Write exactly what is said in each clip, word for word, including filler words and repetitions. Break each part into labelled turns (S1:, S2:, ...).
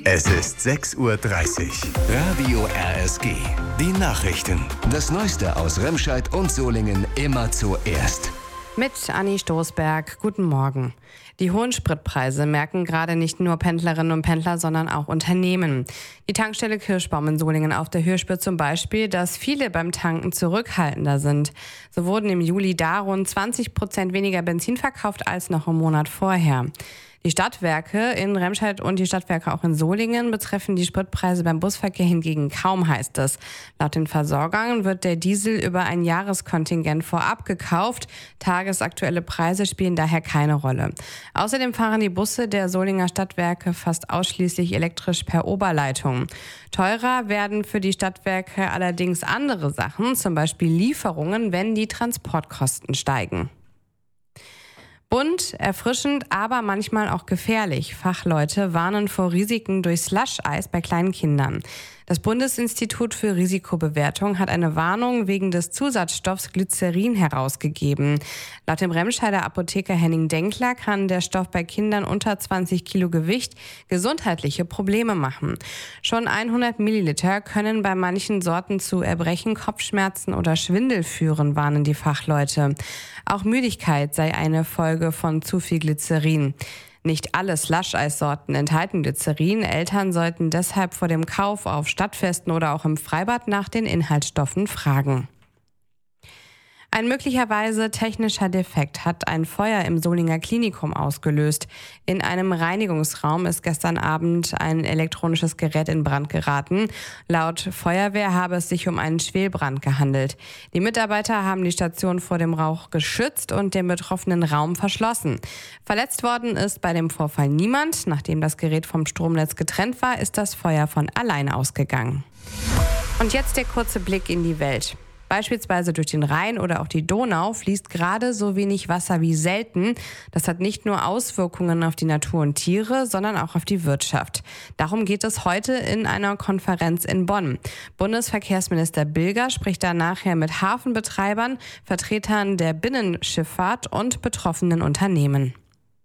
S1: Es ist sechs Uhr dreißig. Radio R S G. Die Nachrichten. Das Neueste aus Remscheid und Solingen immer zuerst.
S2: Mit Anni Stoßberg. Guten Morgen. Die hohen Spritpreise merken gerade nicht nur Pendlerinnen und Pendler, sondern auch Unternehmen. Die Tankstelle Kirschbaum in Solingen auf der Höhe spürt zum Beispiel, dass viele beim Tanken zurückhaltender sind. So wurden im Juli da rund zwanzig Prozent weniger Benzin verkauft als noch im Monat vorher. Die Stadtwerke in Remscheid und die Stadtwerke auch in Solingen betreffen die Spritpreise beim Busverkehr hingegen kaum, heißt es. Laut den Versorgern wird der Diesel über ein Jahreskontingent vorab gekauft. Tagesaktuelle Preise spielen daher keine Rolle. Außerdem fahren die Busse der Solinger Stadtwerke fast ausschließlich elektrisch per Oberleitung. Teurer werden für die Stadtwerke allerdings andere Sachen, zum Beispiel Lieferungen, wenn die Transportkosten steigen. Bunt, erfrischend, aber manchmal auch gefährlich. Fachleute warnen vor Risiken durch Slush-Eis bei kleinen Kindern. Das Bundesinstitut für Risikobewertung hat eine Warnung wegen des Zusatzstoffs Glycerin herausgegeben. Laut dem Remscheider Apotheker Henning Denkler kann der Stoff bei Kindern unter zwanzig Kilo Gewicht gesundheitliche Probleme machen. Schon hundert Milliliter können bei manchen Sorten zu Erbrechen, Kopfschmerzen oder Schwindel führen, warnen die Fachleute. Auch Müdigkeit sei eine Folge von zu viel Glycerin. Nicht alle Slush-Eissorten enthalten Glycerin. Eltern sollten deshalb vor dem Kauf auf Stadtfesten oder auch im Freibad nach den Inhaltsstoffen fragen. Ein möglicherweise technischer Defekt hat ein Feuer im Solinger Klinikum ausgelöst. In einem Reinigungsraum ist gestern Abend ein elektronisches Gerät in Brand geraten. Laut Feuerwehr habe es sich um einen Schwelbrand gehandelt. Die Mitarbeiter haben die Station vor dem Rauch geschützt und den betroffenen Raum verschlossen. Verletzt worden ist bei dem Vorfall niemand. Nachdem das Gerät vom Stromnetz getrennt war, ist das Feuer von allein ausgegangen. Und jetzt der kurze Blick in die Welt. Beispielsweise durch den Rhein oder auch die Donau fließt gerade so wenig Wasser wie selten. Das hat nicht nur Auswirkungen auf die Natur und Tiere, sondern auch auf die Wirtschaft. Darum geht es heute in einer Konferenz in Bonn. Bundesverkehrsminister Bilger spricht da nachher mit Hafenbetreibern, Vertretern der Binnenschifffahrt und betroffenen Unternehmen.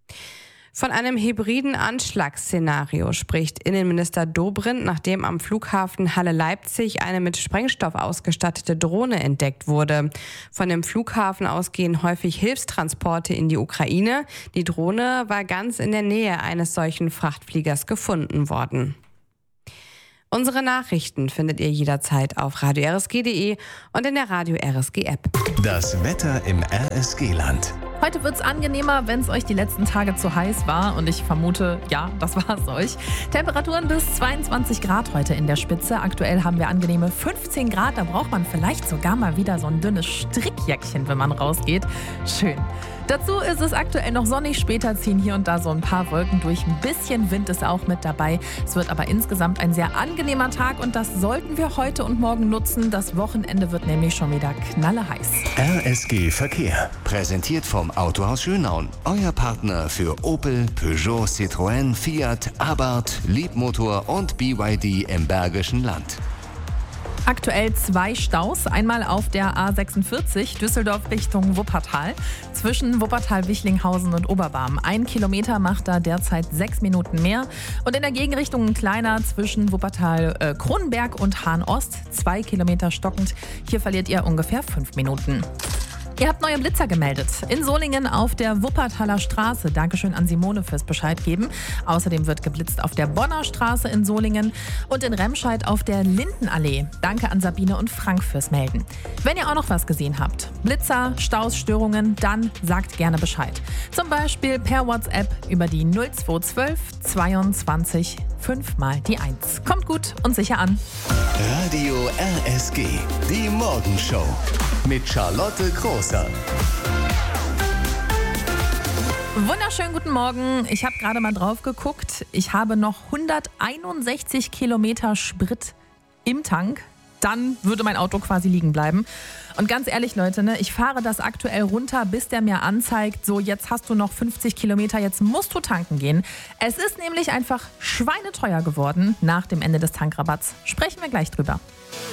S2: Von einem hybriden Anschlagsszenario spricht Innenminister Dobrindt, nachdem am Flughafen Halle-Leipzig eine mit Sprengstoff ausgestattete Drohne entdeckt wurde. Von dem Flughafen aus gehen häufig Hilfstransporte in die Ukraine. Die Drohne war ganz in der Nähe eines solchen Frachtfliegers gefunden worden. Unsere Nachrichten findet ihr jederzeit auf radio r s g punkt d e und in der Radio R S G App.
S1: Das Wetter im R S G-Land.
S3: Heute wird's angenehmer, wenn es euch die letzten Tage zu heiß war. Und ich vermute, ja, das war es euch. Temperaturen bis zweiundzwanzig Grad heute in der Spitze. Aktuell haben wir angenehme fünfzehn Grad. Da braucht man vielleicht sogar mal wieder so ein dünnes Strickjäckchen, wenn man rausgeht. Schön. Dazu ist es aktuell noch sonnig. Später ziehen hier und da so ein paar Wolken durch. Ein bisschen Wind ist auch mit dabei. Es wird aber insgesamt ein sehr angenehmer Tag. Und das sollten wir heute und morgen nutzen. Das Wochenende wird nämlich schon wieder knalleheiß.
S1: R S G Verkehr. Präsentiert vom Autohaus Schönaun. Euer Partner für Opel, Peugeot, Citroën, Fiat, Abarth, Leapmotor und B Y D im Bergischen Land.
S3: Aktuell zwei Staus, einmal auf der A sechsundvierzig Düsseldorf Richtung Wuppertal, zwischen Wuppertal-Wichlinghausen und Oberbarm. Ein Kilometer macht da derzeit sechs Minuten mehr. Und in der Gegenrichtung ein kleiner zwischen Wuppertal-Kronenberg äh, und Hahn-Ost, zwei Kilometer stockend. Hier verliert ihr ungefähr fünf Minuten. Ihr habt neue Blitzer gemeldet. In Solingen auf der Wuppertaler Straße. Dankeschön an Simone fürs Bescheid geben. Außerdem wird geblitzt auf der Bonner Straße in Solingen und in Remscheid auf der Lindenallee. Danke an Sabine und Frank fürs Melden. Wenn ihr auch noch was gesehen habt, Blitzer, Staus, Störungen, dann sagt gerne Bescheid. Zum Beispiel per WhatsApp über die null zwei eins zwei zweiundzwanzig fünf mal die eins. Kommt gut und sicher an.
S1: Radio R S G, die Morgenshow mit Charlotte Großer.
S3: Wunderschönen guten Morgen. Ich habe gerade mal drauf geguckt. Ich habe noch hunderteinundsechzig Kilometer Sprit im Tank. Dann würde mein Auto quasi liegen bleiben. Und ganz ehrlich, Leute, ne, ich fahre das aktuell runter, bis der mir anzeigt, so jetzt hast du noch fünfzig Kilometer, jetzt musst du tanken gehen. Es ist nämlich einfach schweineteuer geworden nach dem Ende des Tankrabatts. Sprechen wir gleich drüber.